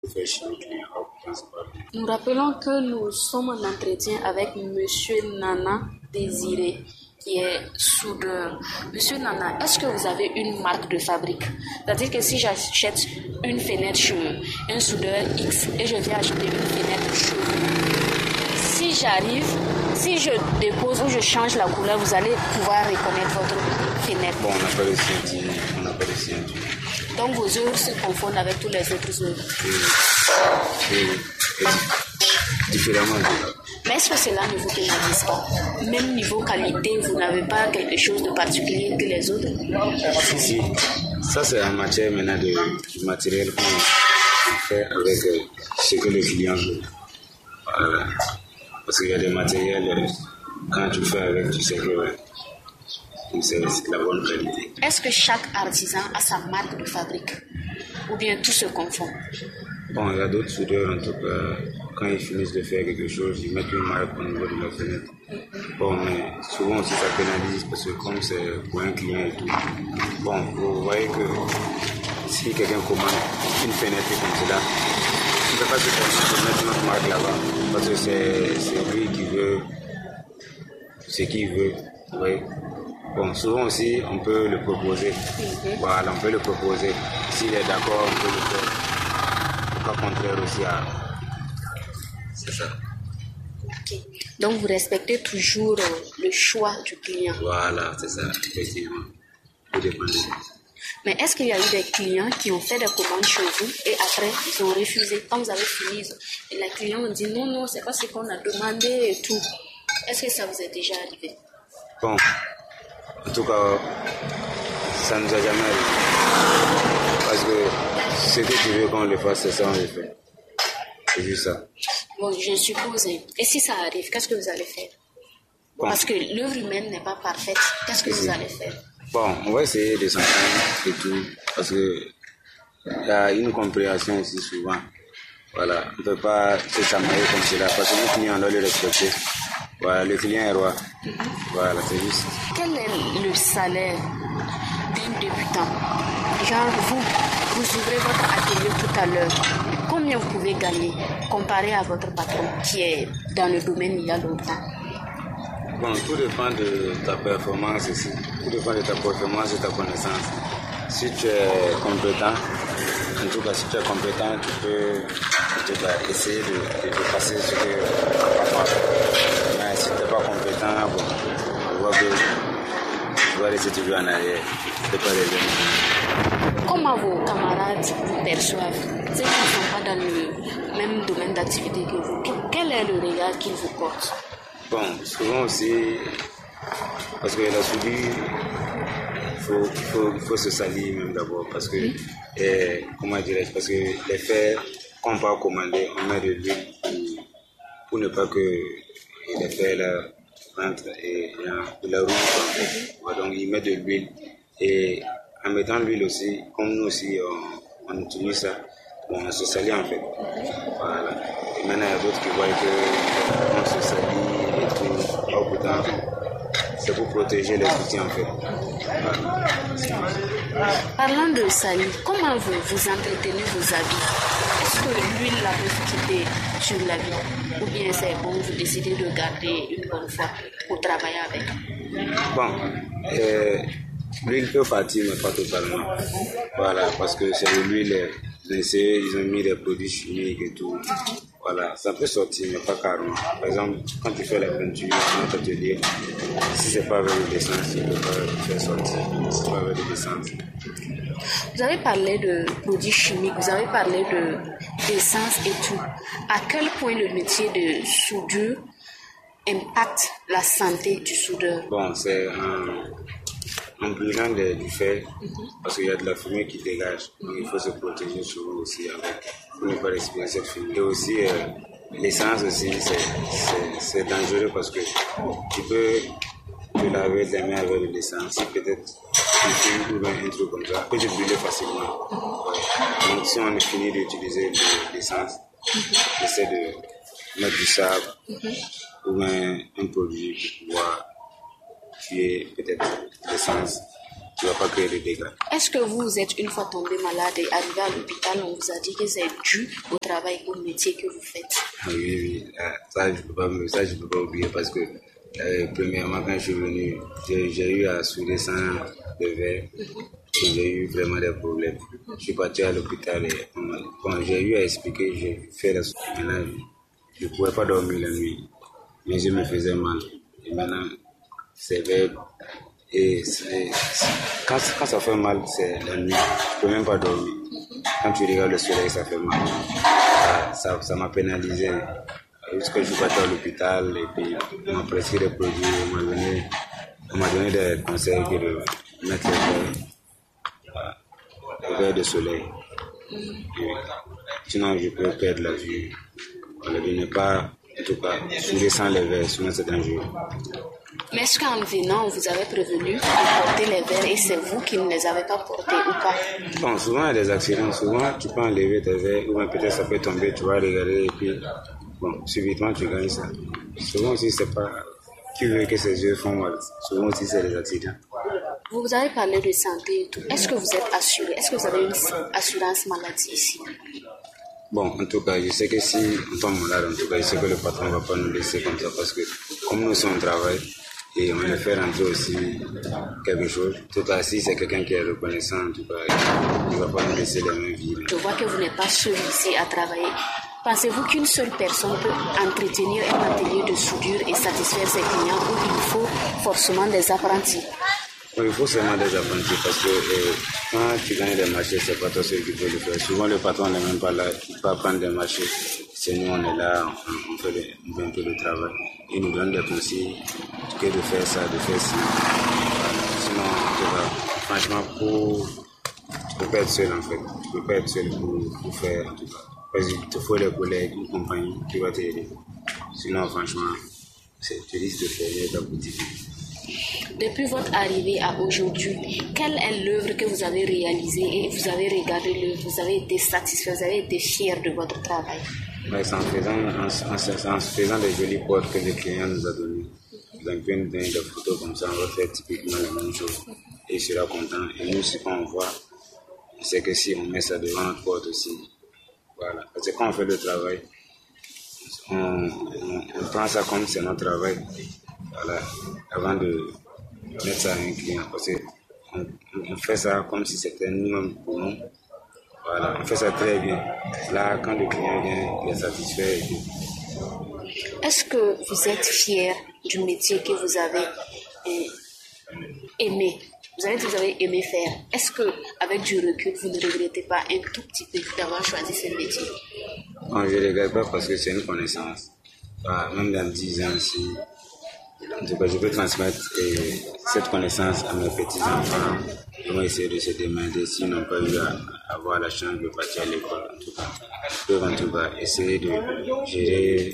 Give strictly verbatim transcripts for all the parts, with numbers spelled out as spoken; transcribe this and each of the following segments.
Nous rappelons que nous sommes en entretien avec Monsieur Nana Désiré, qui est soudeur. Monsieur Nana, est-ce que vous avez une marque de fabrique? C'est-à-dire que si j'achète une fenêtre chez un soudeur X et je viens acheter une fenêtre chez vous, si j'arrive, si je dépose ou je change la couleur, vous allez pouvoir reconnaître votre fenêtre. Bon, on n'a pas de scientifique, on n'a pas de scientifique. Donc vos œuvres se confondent avec tous les autres œuvres. Et, et, et différemment. Mais est-ce que cela ne vous pénalise pas? Même niveau qualité, vous n'avez pas quelque chose de particulier que les autres? Si, si. Ça, c'est en matière maintenant de, du matériel qu'on fait avec euh, ce que le client veut. Voilà. Parce qu'il y a des matériels, euh, quand tu fais avec, tu sais que ouais, c'est la bonne qualité. Est-ce que chaque artisan a sa marque de fabrique? Ou bien tout se confond? Bon, il y a d'autres soudeurs, en tout cas, quand ils finissent de faire quelque chose, ils mettent une marque au niveau de la fenêtre. Bon, mais souvent aussi ça pénalise parce que comme c'est pour un client et tout. Bon, vous voyez que si quelqu'un commande une fenêtre comme cela, il ne peut pas se permettre de mettre notre marque là-bas parce que c'est, c'est lui qui veut ce qu'il veut. Vous voyez? Bon, souvent aussi, on peut le proposer. Voilà, on peut le proposer. S'il est d'accord, on peut le faire. Pas contraire aussi à... C'est ça. Okay. Donc vous respectez toujours le choix du client. Voilà, c'est ça, effectivement. Tout dépend de ça. Mais est-ce qu'il y a eu des clients qui ont fait des commandes chez vous et après ils ont refusé? Quand vous avez fini, et les clients ont dit non, non, c'est pas ce qu'on a demandé et tout. Est-ce que ça vous est déjà arrivé? Bon, en tout cas, ça ne nous a jamais arrivé. Parce que ce que tu veux qu'on le fasse, c'est ça, on le fait. C'est juste ça. Bon, je suppose. Et si ça arrive, qu'est-ce que vous allez faire? Bon. Parce que l'œuvre humaine n'est pas parfaite. Qu'est-ce que vous allez faire? Bon, on va essayer de s'entendre et tout. Parce que il y a une compréhension aussi souvent. Voilà, on ne peut pas se chamailler comme cela. Parce que le client, on doit le respecter. Voilà, le client est roi. Mm-hmm. Voilà, c'est juste. Quel est le salaire d'un débutant? Genre, vous, vous ouvrez votre atelier tout à l'heure. Combien vous pouvez gagner comparé à votre patron qui est dans le domaine il y a longtemps? Bon, tout dépend de ta performance ici. Tout dépend de ta performance et de ta connaissance. Si tu es compétent, en tout cas, si tu es compétent, tu peux tu vas essayer de, de, de passer ce que papa fait. Mais si tu n'es pas compétent, bon, on voit que tu vas rester toujours en arrière. C'est pas les Comment vos camarades vous perçoivent? Ceux qui ne sont pas dans le même domaine d'activité que vous, quel est le regard qu'ils vous portent? Bon, souvent aussi, parce que la soudure, il faut, faut, faut se salir même d'abord, parce que, mmh. eh, comment dirais-je, parce que les fers qu'on peut commander, on met de l'huile pour, pour ne pas que les fers là rentrent et de la roue. Mmh. Donc, ils mettent de l'huile. Et en mettant de l'huile aussi, comme nous aussi, on, on utilise ça, bon, on se salit en fait. Voilà. Et maintenant, il y a d'autres qui voient qu'on se salit et tout. Au bout de temps, c'est pour protéger les outils en fait. Voilà. Parlant de salir, comment vous, vous entretenez vos habits? Est-ce que l'huile la peut quitter sur l'habit? Ou bien c'est bon, vous décidez de garder une bonne fois pour travailler avec? Bon, euh, l'huile peut partir, mais pas totalement. Voilà, parce que c'est de l'huile, ils ont mis des produits chimiques et tout. Voilà, ça peut sortir, mais pas carrément. Par exemple, quand tu fais la peinture dans notre atelier, si c'est pas avec l'essence, il ne peut pas faire sortir. Si c'est pas avec l'essence. Vous avez parlé de produits chimiques, vous avez parlé de, d'essence et tout. À quel point le métier de soudure impacte la santé du soudeur? Bon, c'est un... en brûlant de, du fer, mm-hmm. parce qu'il y a de la fumée qui dégage. Donc il faut se protéger souvent aussi avec, pour ne pas respirer cette fumée. Et aussi, euh, l'essence aussi, c'est, c'est, c'est dangereux parce que tu peux te laver les mains avec de l'essence. Si peut-être tu fumes ou un truc comme ça, peut te brûler facilement. Ouais. Donc si on est fini d'utiliser de l'essence, mm-hmm. essaie de mettre du sable mm-hmm. ou un, un produit pour pouvoir tuer peut-être l'essence tu ne vas pas créer de dégâts. Est-ce que vous êtes une fois tombé malade et arrivé à l'hôpital, on vous a dit que c'est dû au travail, au métier que vous faites? Oui, oui, ça je ne peux, peux pas oublier parce que euh, premièrement quand je suis venu, j'ai, j'ai eu à souder sans le verre. Mm-hmm. J'ai eu vraiment des problèmes. Je suis parti à l'hôpital et bon, j'ai eu à expliquer, j'ai fait la maintenant, je ne pouvais pas dormir la nuit. Mes yeux me faisaient mal. Et maintenant, c'est vrai. Et c'est, c'est, quand, quand ça fait mal, c'est la nuit. Je ne peux même pas dormir. Quand tu regardes le soleil, ça fait mal. Ça, ça, ça m'a pénalisé. Jusqu'à je suis parti à l'hôpital et puis on m'a prescrit des produits. On m'a donné, on m'a donné des conseils que de mettre les verres. Le verre de soleil. Et sinon, je peux perdre la vie. Voilà, de ne pas, en tout cas, souder sans les verres, sinon c'est dangereux. Mais est-ce qu'en venant, vous avez prévenu de porter les verres et c'est vous qui ne les avez pas portés ou pas? Bon, souvent il y a des accidents. Souvent, tu peux enlever tes verres ou peut-être ça peut tomber, tu vas regarder et puis, bon, subitement tu gagnes ça. Souvent aussi, c'est pas qui veut que ses yeux font mal. Souvent aussi, c'est des accidents. Vous avez parlé de santé et tout. Est-ce que vous êtes assuré? Est-ce que vous avez une assurance maladie ici? Bon, en tout cas, je sais que si on tombe malade, en tout cas, je sais que le patron ne va pas nous laisser comme ça parce que comme nous sommes au travail et on les fait rentrer aussi quelque chose. En tout cas, si c'est quelqu'un qui est reconnaissant, en tout cas, il ne va pas nous laisser les mains vides. Je vois que vous n'êtes pas seul ici à travailler. Pensez-vous qu'une seule personne peut entretenir un atelier de soudure et satisfaire ses clients ou il faut forcément des apprentis? Oui, il faut seulement des apprentis parce que euh, quand tu gagnes des marchés, c'est pas toi seul qui peut le faire. Souvent, le patron n'est même pas là, il peut prendre des marchés. C'est nous, on est là, on, on, fait le, on fait un peu le travail. Il nous donne des conseils que de faire ça, de faire ci. Sinon, en tout cas, franchement, pour, tu ne peux pas être seul en fait. Tu ne peux pas être seul pour, pour faire en tout cas. Parce qu'il te faut des collègues, une compagnie qui va t'aider. Sinon, franchement, tu risques de fermer ta boutique. Depuis votre arrivée à aujourd'hui, quelle est l'œuvre que vous avez réalisée et vous avez regardé l'œuvre, vous avez été satisfait, vous avez été fier de votre travail? Ouais, c'est en faisant, en, en, en faisant des jolies portes que le client nous a données. Donc, nous donner des photos comme ça, on va faire typiquement la même chose. Et il sera content. Et nous, ce qu'on voit, c'est que si on met ça devant notre porte aussi, voilà. Parce que quand on fait le travail, on, on, on prend ça comme c'est notre travail. Voilà. Avant de mettre ça à un client. Parce qu'on on fait ça comme si c'était nous-mêmes pour nous. Voilà. On fait ça très bien. Là, quand le client vient, il est satisfait. Est-ce que vous êtes fier du métier que vous avez euh, aimé? Vous avez dit que vous avez aimé faire. Est-ce qu'avec du recul, vous ne regrettez pas un tout petit peu d'avoir choisi ce métier? Non, je ne regrette pas parce que c'est une connaissance. Bah, même dans dix ans, si en tout cas, je peux transmettre euh, cette connaissance à mes petits-enfants. Ils vont essayer de se demander s'ils n'ont pas eu à avoir la chance de partir à l'école. En tout cas, ils peuvent en tout cas essayer de gérer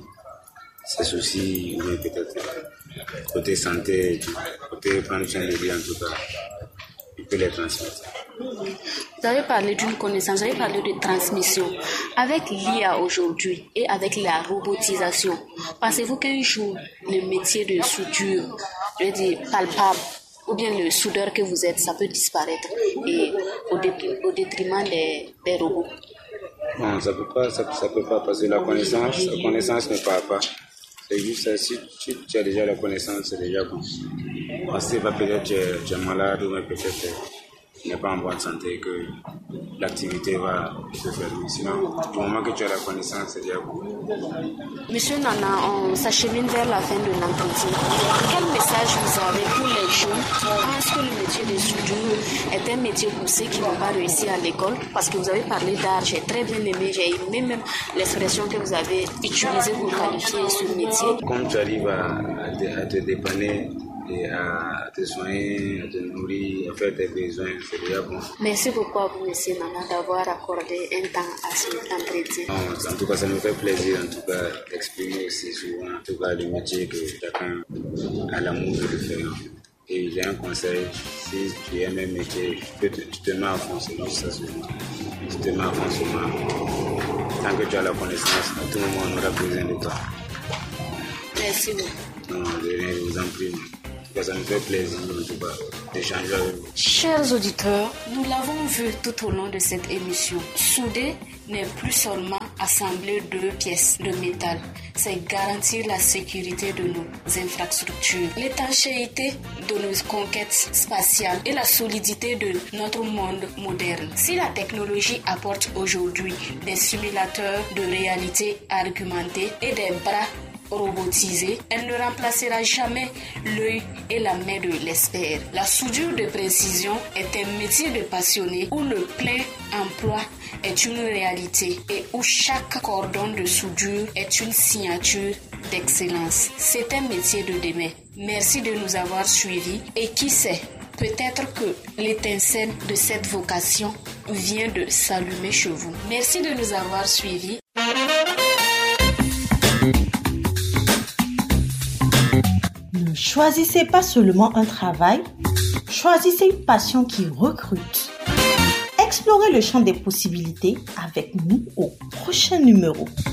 ces soucis, ou peut-être côté santé, côté prendre soin de lui en tout cas. Il peut les transmettre. Vous avez parlé d'une connaissance, vous avez parlé de transmission. Avec l'I A aujourd'hui et avec la robotisation, pensez-vous qu'un jour, le métier de soudure, je veux dire palpable, ou bien le soudeur que vous êtes, ça peut disparaître et au, dé- au détriment des, des robots? Non, ça peut pas, ça, ça peut pas, parce que la connaissance, la connaissance ne part pas. C'est juste ça, si, si tu as déjà la connaissance, c'est déjà bon. Parce que peut-être tu es, tu es malade, ou peut-être tu n'es pas en bonne santé, que l'activité va se fermer. Sinon, du moment que tu as la connaissance, c'est déjà bon. Monsieur Nana, on s'achemine vers la fin de l'entretien. Quel message vous avez pour les jeunes qui pensent que le métier de soudure est un métier pour ceux qui n'ont pas réussi à l'école? Parce que vous avez parlé d'art, j'ai très bien aimé, j'ai aimé même l'expression que vous avez utilisée pour qualifier ce métier. Comme tu arrives à, à, te, à te dépanner, et à te soigner, à te nourrir, à faire tes besoins, c'est déjà bon. Merci beaucoup à vous, monsieur Nana, d'avoir accordé un temps à cet entretien. Non, en tout cas, ça me fait plaisir, en tout cas, d'exprimer aussi souvent, en tout cas, le métier que chacun a l'amour de le faire. Et j'ai un conseil, si tu aimes un métier, tu te, tu te mets à fond, c'est juste ça souvent. Tu te mets à fond souvent. Tant que tu as la connaissance, à tout moment, on aura besoin de toi. Merci beaucoup. Non, je vous en prie. Ça nous fait plaisir d'échanger avec vous. Chers auditeurs, nous l'avons vu tout au long de cette émission. Souder n'est plus seulement assembler deux pièces de métal, c'est garantir la sécurité de nos infrastructures, l'étanchéité de nos conquêtes spatiales et la solidité de notre monde moderne. Si la technologie apporte aujourd'hui des simulateurs de réalité augmentée et des bras robotisée, elle ne remplacera jamais l'œil et la main de l'expert. La soudure de précision est un métier de passionné où le plein emploi est une réalité et où chaque cordon de soudure est une signature d'excellence. C'est un métier de demain. Merci de nous avoir suivis et qui sait, peut-être que l'étincelle de cette vocation vient de s'allumer chez vous. Merci de nous avoir suivis. Ne choisissez pas seulement un travail, choisissez une passion qui recrute. Explorez le champ des possibilités avec nous au prochain numéro.